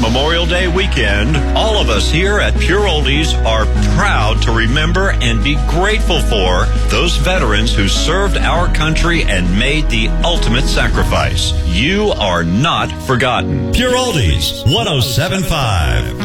Memorial Day weekend, all of us here at Pure Oldies are proud to remember and be grateful for those veterans who served our country and made the ultimate sacrifice. You are not forgotten. Pure Oldies, 107.5.